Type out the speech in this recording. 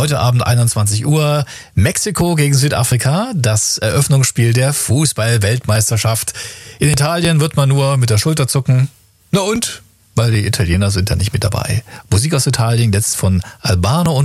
Heute Abend 21 Uhr Mexiko gegen Südafrika, das Eröffnungsspiel der Fußball-Weltmeisterschaft. In Italien wird man nur mit der Schulter zucken. Na und? Weil die Italiener sind ja nicht mit dabei. Musik aus Italien, jetzt von Albano und